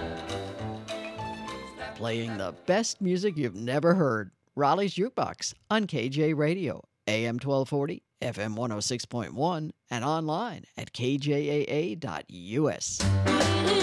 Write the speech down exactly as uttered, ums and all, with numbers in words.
Playing the best music you've never heard. Raleigh's Jukebox on K J Radio, A M twelve forty, F M one oh six point one, and online at K J A A dot U S.